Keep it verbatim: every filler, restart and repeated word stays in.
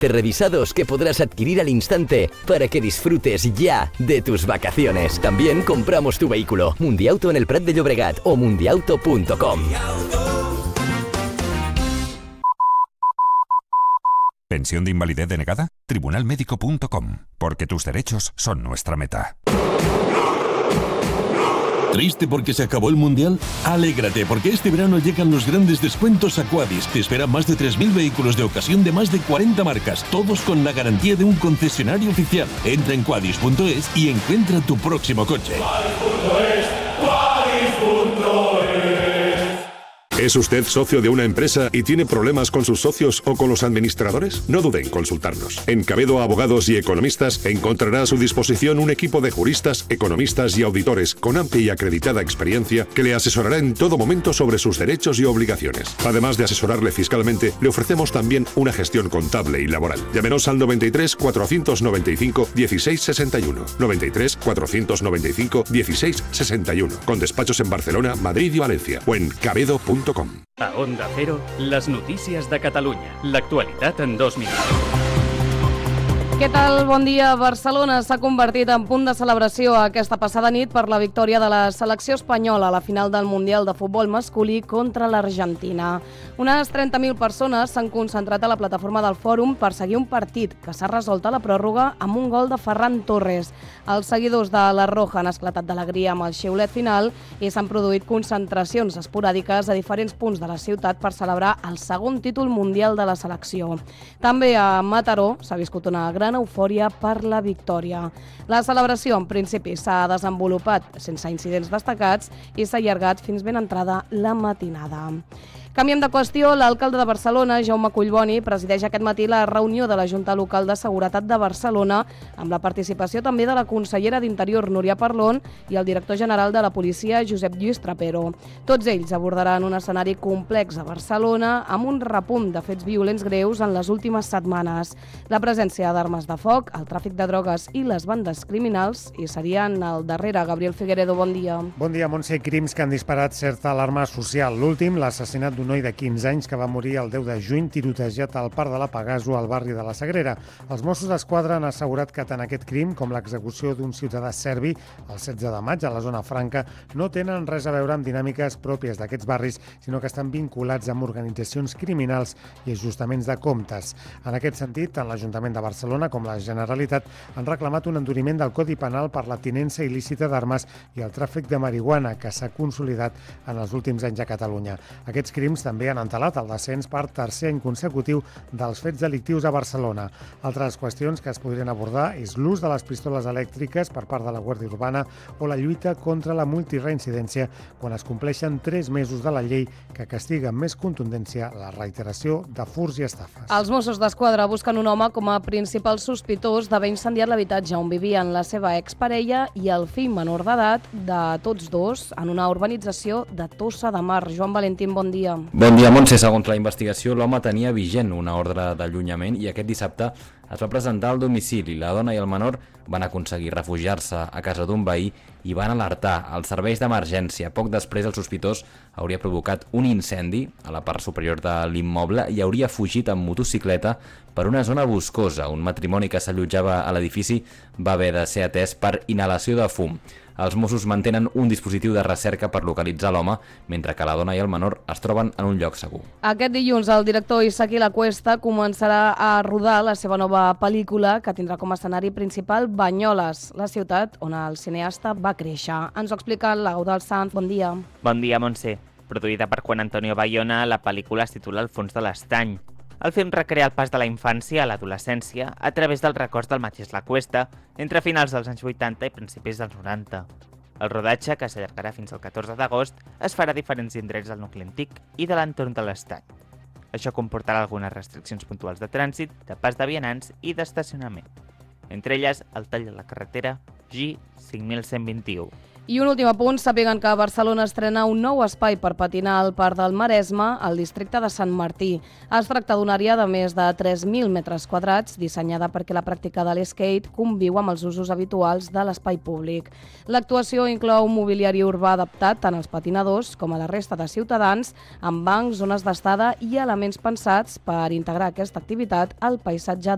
revisados que podrás adquirir al instante para que disfrutes ya de tus vacaciones. También compramos tu vehículo. Mundiauto en el Prat de Llobregat o mundiauto punto com. ¿Pensión de invalidez denegada? tribunal médico punto com. Porque tus derechos son nuestra meta. ¿Triste porque se acabó el Mundial? Alégrate, porque este verano llegan los grandes descuentos a Quadis. Te esperan más de tres mil vehículos de ocasión de más de cuarenta marcas, todos con la garantía de un concesionario oficial. Entra en quadis punto es y encuentra tu próximo coche. ¿Es usted socio de una empresa y tiene problemas con sus socios o con los administradores? No dude en consultarnos. En Cabedo Abogados y Economistas encontrará a su disposición un equipo de juristas, economistas y auditores con amplia y acreditada experiencia que le asesorará en todo momento sobre sus derechos y obligaciones. Además de asesorarle fiscalmente, le ofrecemos también una gestión contable y laboral. Llámenos al noventa y tres, cuatrocientos noventa y cinco, dieciséis sesenta y uno. noventa y tres, cuatrocientos noventa y cinco, dieciséis sesenta y uno. Con despachos en Barcelona, Madrid y Valencia. O en cabedo punto com. A Onda Cero, les notícies de Catalunya. L'actualitat en dos minuts. Què tal? Bon dia. Barcelona s'ha convertit en punt de celebració aquesta passada nit per la victòria de la selecció espanyola a la final del Mundial de Futbol Masculí contra l'Argentina. Unes trenta mil persones s'han concentrat a la plataforma del Fòrum per seguir un partit que s'ha resolt a la pròrroga amb un gol de Ferran Torres. Els seguidors de la Roja han esclatat d'alegria amb el xiulet final i s'han produït concentracions esporàdiques a diferents punts de la ciutat per celebrar el segon títol mundial de la selecció. També a Mataró s'ha viscut una gran eufòria per la victòria. La celebració, en principi, s'ha desenvolupat sense incidents destacats i s'ha allargat fins ben entrada la matinada. Canviem de qüestió. L'alcalde de Barcelona, Jaume Collboni, presideix aquest matí la reunió de la Junta Local de Seguretat de Barcelona amb la participació també de la consellera d'Interior, Núria Parlon, i el director general de la policia, Josep Lluís Trapero. Tots ells abordaran un escenari complex a Barcelona amb un repunt de fets violents greus en les últimes setmanes. La presència d'armes de foc, el tràfic de drogues i les bandes criminals hi serien al darrere. Gabriel Figueredo, bon dia. Bon dia, Montse. Crims que han disparat certa alarma social. L'últim, l'assassinat d'un noi de quinze anys que va morir el deu de juny tirotejat al Parc de la Pegaso al barri de la Sagrera. Els Mossos d'Esquadra han assegurat que tant aquest crim com l'execució d'un ciutadà serbi el setze de maig a la zona franca no tenen res a veure amb dinàmiques pròpies d'aquests barris, sinó que estan vinculats amb organitzacions criminals i ajustaments de comptes. En aquest sentit, tant l'Ajuntament de Barcelona com la Generalitat han reclamat un enduriment del Codi Penal per la tinença il·lícita d'armes i el tràfic de marihuana que s'ha consolidat en els últims anys a Catalunya. Aquests crims també han entelat el descens per tercer any consecutiu dels fets delictius a Barcelona. Altres qüestions que es podrien abordar és l'ús de les pistoles elèctriques per part de la Guàrdia Urbana o la lluita contra la multireincidència quan es compleixen tres mesos de la llei que castiga amb més contundència la reiteració de furts i estafes. Els Mossos d'Esquadra busquen un home com a principal sospitós d'haver incendiat l'habitatge on vivien la seva exparella i el fill menor d'edat de tots dos en una urbanització de Tossa de Mar. Joan Valentín, bon dia. Bon dia, Montse. Segons la investigació, l'home tenia vigent una ordre d'allunyament i aquest dissabte es va presentar al domicili. La dona i el menor van aconseguir refugiar-se a casa d'un veí i van alertar els serveis d'emergència. Poc després, el sospitós hauria provocat un incendi a la part superior de l'immoble i hauria fugit amb motocicleta per una zona boscosa. Un matrimoni que s'allotjava a l'edifici va haver de ser atès per inhalació de fum. Els Mossos mantenen un dispositiu de recerca per localitzar l'home, mentre que la dona i el menor es troben en un lloc segur. Aquest dilluns el director Isaki Lacuesta començarà a rodar la seva nova pel·lícula que tindrà com a escenari principal Banyoles, la ciutat on el cineasta va créixer. Ens ho explica l'Eudald Sanz. Bon dia. Bon dia, Montse. Produïda per Juan Antonio Bayona, la pel·lícula es titula El fons de l'estany. El film recrea el pas de la infància a l'adolescència a través dels records del mateix Lacuesta entre finals dels anys vuitanta i principis dels noranta. El rodatge, que s'allargarà fins al catorze d'agost, es farà a diferents indrets del nucli antic i de l'entorn de l'estany. Això comportarà algunes restriccions puntuals de trànsit, de pas de vianants i d'estacionament. Entre elles, el tall de la carretera G cinc mil cent vint-i-u. I un últim apunt, sàpiguen que Barcelona estrena un nou espai per patinar al Parc del Maresme, al districte de Sant Martí. Es tracta d'una àrea de més de tres mil metres quadrats, dissenyada perquè la pràctica de l'skate conviu amb els usos habituals de l'espai públic. L'actuació inclou un mobiliari urbà adaptat tant als patinadors com a la resta de ciutadans, amb bancs, zones d'estada i elements pensats per integrar aquesta activitat al paisatge